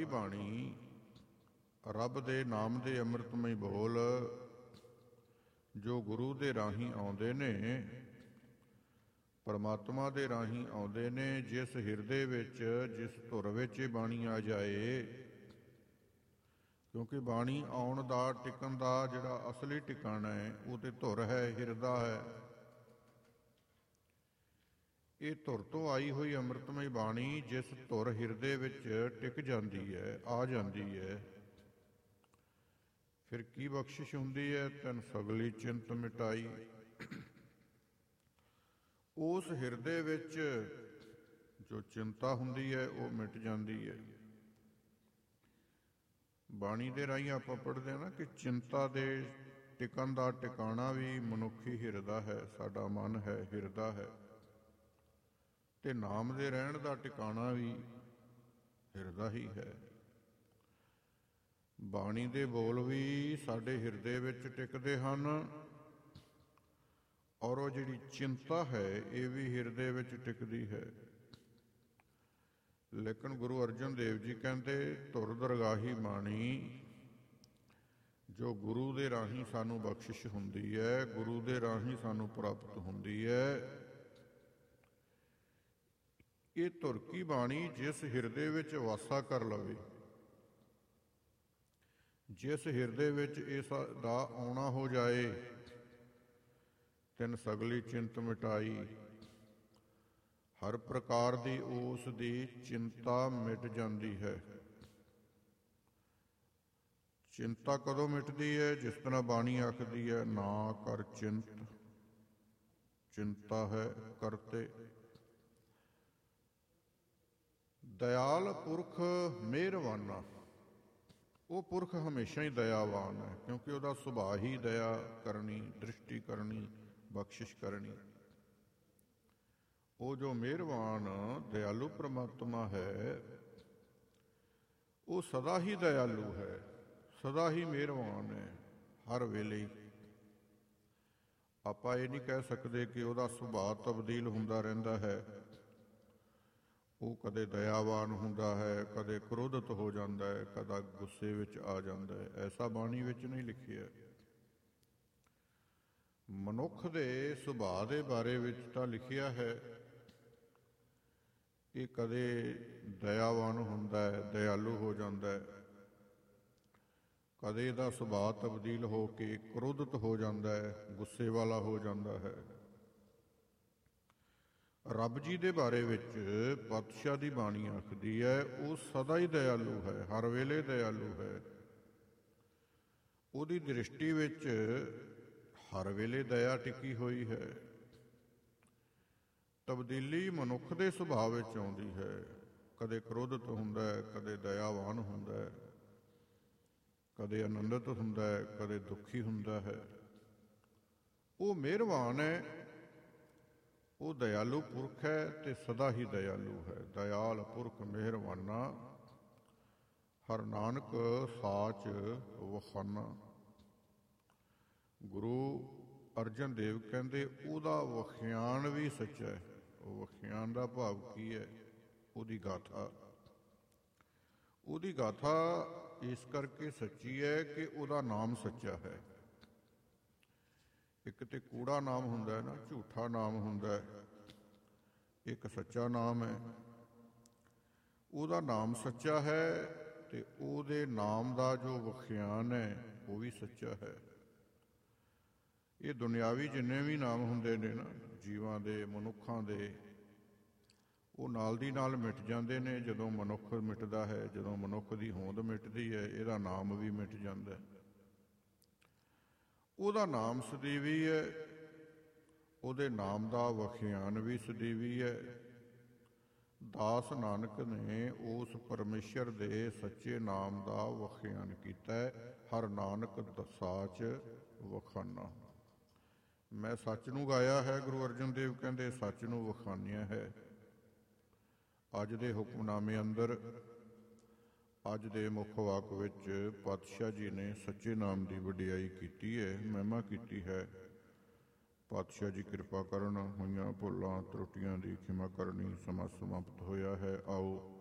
ਬਾਣੀ ਰੱਬ ਦੇ ਨਾਮ ਦੇ ਅੰਮ੍ਰਿਤਮਈ ਬੋਲ ਜੋ ਗੁਰੂ ਦੇ ਰਾਹੀਂ ਆਉਂਦੇ ਨੇ, ਪਰਮਾਤਮਾ ਦੇ ਰਾਹੀਂ ਆਉਂਦੇ ਨੇ। ਜਿਸ ਹਿਰਦੇ ਵਿੱਚ, ਜਿਸ ਧੁਰ ਵਿੱਚ ਇਹ ਬਾਣੀ ਆ ਜਾਏ, ਕਿਉਂਕਿ ਬਾਣੀ ਆਉਣ ਦਾ, ਟਿਕਣ ਦਾ ਜਿਹੜਾ ਅਸਲੀ ਟਿਕਾਣਾ ਹੈ ਉਹ ਤੇ ਧੁਰ ਹੈ, ਹਿਰਦਾ ਹੈ। ਇਹ ਧੁਰ ਤੋਂ ਆਈ ਹੋਈ ਅੰਮ੍ਰਿਤਮਈ ਬਾਣੀ ਜਿਸ ਧੁਰ ਹਿਰਦੇ ਵਿੱਚ ਟਿਕ ਜਾਂਦੀ ਹੈ, ਆ ਜਾਂਦੀ ਹੈ, ਫਿਰ ਕੀ ਬਖਸ਼ਿਸ਼ ਹੁੰਦੀ ਹੈ? ਤੈਨ ਸਗਲੀ ਚਿੰਤ ਮਿਟਾਈ। ਉਸ ਹਿਰਦੇ ਵਿੱਚ ਜੋ ਚਿੰਤਾ ਹੁੰਦੀ ਹੈ ਉਹ ਮਿਟ ਜਾਂਦੀ ਹੈ। ਬਾਣੀ ਦੇ ਰਾਹੀਂ ਆਪਾਂ ਪੜ੍ਹਦੇ ਹਾਂ ਨਾ ਕਿ ਚਿੰਤਾ ਦੇ ਟਿਕਣ ਦਾ ਟਿਕਾਣਾ ਵੀ ਮਨੁੱਖੀ ਹਿਰਦਾ ਹੈ, ਸਾਡਾ ਮਨ ਹੈ, ਹਿਰਦਾ ਹੈ। ਤੇ ਨਾਮ ਦੇ ਰਹਿਣ ਦਾ ਟਿਕਾਣਾ ਵੀ ਹਿਰਦਾ ਹੀ ਹੈ। ਬਾਣੀ ਦੇ ਬੋਲ ਵੀ ਸਾਡੇ ਹਿਰਦੇ ਵਿੱਚ ਟਿਕਦੇ ਹਨ, ਔਰ ਉਹ ਜਿਹੜੀ ਚਿੰਤਾ ਹੈ ਇਹ ਵੀ ਹਿਰਦੇ ਵਿੱਚ ਟਿਕਦੀ ਹੈ। ਲੇਕਿਨ ਗੁਰੂ ਅਰਜਨ ਦੇਵ ਜੀ ਕਹਿੰਦੇ, ਧੁਰ ਦਰਗਾਹੀ ਬਾਣੀ ਜੋ ਗੁਰੂ ਦੇ ਰਾਹੀਂ ਸਾਨੂੰ ਬਖਸ਼ਿਸ਼ ਹੁੰਦੀ ਹੈ, ਗੁਰੂ ਦੇ ਰਾਹੀਂ ਸਾਨੂੰ ਪ੍ਰਾਪਤ ਹੁੰਦੀ ਹੈ, ਇਹ ਧੁਰ ਕੀ ਬਾਣੀ ਜਿਸ ਹਿਰਦੇ ਵਿੱਚ ਵਾਸਾ ਕਰ ਲਵੇ, ਜਿਸ ਹਿਰਦੇ ਵਿੱਚ ਇਸ ਦਾ ਆਉਣਾ ਹੋ ਜਾਏ, ਤਿਨ ਸਗਲੀ ਚਿੰਤ ਮਿਟਾਈ। ਹਰ ਪ੍ਰਕਾਰ ਦੀ ਉਸ ਦੀ ਚਿੰਤਾ ਮਿਟ ਜਾਂਦੀ ਹੈ। ਚਿੰਤਾ ਕਦੋਂ ਮਿਟਦੀ ਹੈ? ਜਿਸ ਤਰ੍ਹਾਂ ਬਾਣੀ ਆਖਦੀ ਹੈ, ਨਾ ਕਰ ਚਿੰਤ, ਚਿੰਤਾ ਹੈ ਕਰਤੇ। ਦਇਆਲ ਪੁਰਖ ਮਿਹਰਵਾਨਾ, ਉਹ ਪੁਰਖ ਹਮੇਸ਼ਾ ਹੀ ਦਇਆਵਾਨ ਹੈ, ਕਿਉਂਕਿ ਉਹਦਾ ਸੁਭਾਅ ਹੀ ਦਇਆ ਕਰਨੀ, ਦ੍ਰਿਸ਼ਟੀ ਕਰਨੀ, ਬਖਸ਼ਿਸ਼ ਕਰਨੀ। ਉਹ ਜੋ ਮਿਹਰਵਾਨ ਦਇਆਲੂ ਪ੍ਰਮਾਤਮਾ ਹੈ, ਉਹ ਸਦਾ ਹੀ ਦਇਆਲੂ ਹੈ, ਸਦਾ ਹੀ ਮਿਹਰਵਾਨ ਹੈ, ਹਰ ਵੇਲੇ। ਆਪਾਂ ਇਹ ਨਹੀਂ ਕਹਿ ਸਕਦੇ ਕਿ ਉਹਦਾ ਸੁਭਾਅ ਤਬਦੀਲ ਹੁੰਦਾ ਰਹਿੰਦਾ ਹੈ। ਉਹ ਕਦੇ ਦਇਆਵਾਨ ਹੁੰਦਾ ਹੈ, ਕਦੇ ਕ੍ਰੋਧਿਤ ਹੋ ਜਾਂਦਾ ਹੈ, ਕਦੇ ਗੁੱਸੇ ਵਿੱਚ ਆ ਜਾਂਦਾ ਹੈ। ਐਸਾ ਬਾਣੀ ਵਿੱਚ ਨਹੀਂ ਲਿਖਿਆ। ਮਨੁੱਖ ਦੇ ਸੁਭਾਅ ਦੇ ਬਾਰੇ ਵਿੱਚ ਤਾਂ ਲਿਖਿਆ ਹੈ, ਇਹ ਕਦੇ ਦਇਆਵਾਨ ਹੁੰਦਾ ਹੈ, ਦਇਆਲੂ ਹੋ ਜਾਂਦਾ ਹੈ, ਕਦੇ ਇਹਦਾ ਸੁਭਾਅ ਤਬਦੀਲ ਹੋ ਕੇ ਕ੍ਰੋਧਿਤ ਹੋ ਜਾਂਦਾ ਹੈ, ਗੁੱਸੇ ਵਾਲਾ ਹੋ ਜਾਂਦਾ ਹੈ। ਰੱਬ ਜੀ ਦੇ ਬਾਰੇ ਵਿੱਚ ਪਾਤਸ਼ਾਹ ਦੀ ਬਾਣੀ ਆਖਦੀ ਹੈ, ਉਹ ਸਦਾ ਹੀ ਦਇਆਲੂ ਹੈ, ਹਰ ਵੇਲੇ ਦਇਆਲੂ ਹੈ। ਉਹਦੀ ਦ੍ਰਿਸ਼ਟੀ ਵਿੱਚ ਹਰ ਵੇਲੇ ਦਇਆ ਟਿਕੀ ਹੋਈ ਹੈ। ਤਬਦੀਲੀ ਮਨੁੱਖ ਦੇ ਸੁਭਾਅ ਵਿੱਚ ਆਉਂਦੀ ਹੈ, ਕਦੇ ਕ੍ਰੋਧਿਤ ਹੁੰਦਾ ਹੈ, ਕਦੇ ਦਇਆਵਾਨ ਹੁੰਦਾ ਹੈ, ਕਦੇ ਆਨੰਦਿਤ ਹੁੰਦਾ ਹੈ, ਕਦੇ ਦੁਖੀ ਹੁੰਦਾ ਹੈ। ਉਹ ਮਿਹਰਬਾਨ ਹੈ, ਉਹ ਦਇਆਲੂ ਪੁਰਖ ਹੈ ਤੇ ਸਦਾ ਹੀ ਦਇਆਲੂ ਹੈ। ਦਇਆਲ ਪੁਰਖ ਮਿਹਰਬਾਨਾ, ਹਰ ਨਾਨਕ ਸਾਚ ਵਖਾਨਾ। ਗੁਰੂ ਅਰਜਨ ਦੇਵ ਕਹਿੰਦੇ ਉਹਦਾ ਵਖਿਆਨ ਵੀ ਸੱਚਾ ਹੈ। ਉਹ ਵਖਿਆਨ ਦਾ ਭਾਵ ਕੀ ਹੈ? ਉਹਦੀ ਗਾਥਾ। ਉਹਦੀ ਗਾਥਾ ਇਸ ਕਰਕੇ ਸੱਚੀ ਹੈ ਕਿ ਉਹਦਾ ਨਾਮ ਸੱਚਾ ਹੈ। ਇੱਕ ਤੇ ਕੂੜਾ ਨਾਮ ਹੁੰਦਾ ਹੈ ਨਾ, ਝੂਠਾ ਨਾਮ ਹੁੰਦਾ ਹੈ, ਇੱਕ ਸੱਚਾ ਨਾਮ ਹੈ। ਉਹਦਾ ਨਾਮ ਸੱਚਾ ਹੈ ਤੇ ਉਹਦੇ ਨਾਮ ਦਾ ਜੋ ਵਖਿਆਨ ਹੈ ਉਹ ਵੀ ਸੱਚਾ ਹੈ। ਇਹ ਦੁਨਿਆਵੀ ਜਿੰਨੇ ਵੀ ਨਾਮ ਹੁੰਦੇ ਨੇ ਨਾ, ਜੀਵਾਂ ਦੇ, ਮਨੁੱਖਾਂ ਦੇ, ਉਹ ਨਾਲ ਦੀ ਨਾਲ ਮਿਟ ਜਾਂਦੇ ਨੇ। ਜਦੋਂ ਮਨੁੱਖ ਮਿਟਦਾ ਹੈ, ਜਦੋਂ ਮਨੁੱਖ ਦੀ ਹੋਂਦ ਮਿਟਦੀ ਹੈ, ਇਹਦਾ ਨਾਮ ਵੀ ਮਿਟ ਜਾਂਦਾ ਹੈ। ਉਹਦਾ ਨਾਮ ਸਦੀਵੀ ਹੈ, ਉਹਦੇ ਨਾਮ ਦਾ ਵਖਿਆਨ ਵੀ ਸਦੀਵੀ ਹੈ। ਦਾਸ ਨਾਨਕ ਨੇ ਉਸ ਪਰਮੇਸ਼ਰ ਦੇ ਸੱਚੇ ਨਾਮ ਦਾ ਵਖਿਆਨ ਕੀਤਾ ਹੈ। ਹਰ ਨਾਨਕ ਸਾਚ ਵਖਾਨਾ। ਮੈਂ ਸੱਚ ਨੂੰ ਗਾਇਆ ਹੈ, ਗੁਰੂ ਅਰਜਨ ਦੇਵ ਕਹਿੰਦੇ, ਸੱਚ ਨੂੰ ਵਖਾਨਿਆ ਹੈ। ਅੱਜ ਦੇ ਹੁਕਮਨਾਮੇ ਅੰਦਰ, ਅੱਜ ਦੇ ਮੁੱਖ ਵਾਕ ਵਿੱਚ ਪਾਤਸ਼ਾਹ ਜੀ ਨੇ ਸੱਚੇ ਨਾਮ ਦੀ ਵਡਿਆਈ ਕੀਤੀ ਹੈ, ਮਹਿਮਾ ਕੀਤੀ ਹੈ। ਪਾਤਸ਼ਾਹ ਜੀ ਕਿਰਪਾ ਕਰਨ, ਹੋਈਆਂ ਭੁੱਲਾਂ ਤਰੁੱਟੀਆਂ ਦੀ ਖਿਮਾ ਕਰਨੀ। ਸਮਾਂ ਸਮਾਪਤ ਹੋਇਆ ਹੈ। ਆਓ